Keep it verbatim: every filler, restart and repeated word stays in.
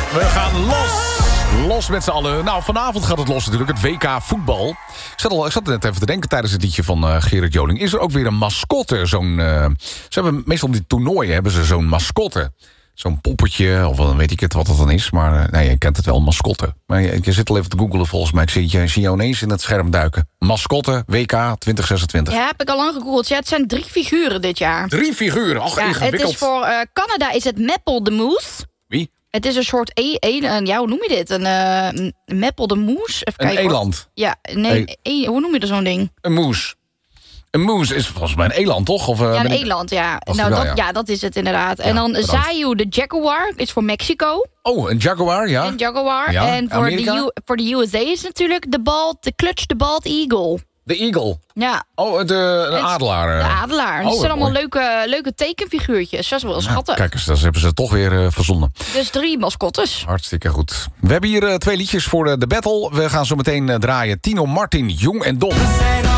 We gaan los. Los met z'n allen. Nou, vanavond gaat het los natuurlijk. Het W K voetbal. Ik zat, al, ik zat net even te denken tijdens het liedje van uh, Gerard Joling. Is er ook weer een mascotte? Zo'n, uh, ze hebben meestal op die toernooien hebben ze zo'n mascotte. Zo'n poppetje, of dan weet ik het wat dat dan is. Maar uh, nee, je kent het wel, mascotte. Maar je, je zit al even te googlen volgens mij. Ik zie, je, zie jou ineens in het scherm duiken. Mascotte, W K twintig zesentwintig. Ja, heb ik al lang gegoogeld. Ja, het zijn drie figuren dit jaar. Drie figuren? Ach, ja, ingewikkeld. Het is voor uh, Canada is het Meppel de Moose. Wie? Het is een soort, e e een, ja, hoe noem je dit? Een uh, Meppel de Moose. Even een kijken, eland? Hoor. Ja, nee, e e hoe noem je er zo'n ding? Een moes. Een moes is volgens mij een eland, toch? Of, uh, ja, een ik... eland, ja. Was Nou, wel, dat, ja. ja, dat is het inderdaad. Ja, en dan Zayu de Jaguar is voor Mexico. Oh, een Jaguar, ja. Een Jaguar. Ja. En voor de, U, voor de U S A is natuurlijk de bald, de Clutch de Bald Eagle. De Eagle? Ja. Oh, de, de adelaar. De adelaar. Dat oh, zijn allemaal mooi. leuke, leuke tekenfiguurtjes. Dat is wel schattig. Ja, kijk eens, dat hebben ze toch weer uh, verzonnen. Dus drie mascottes. Hartstikke goed. We hebben hier uh, twee liedjes voor uh, de battle. We gaan zo meteen uh, draaien Tino Martin, Jong en Dom.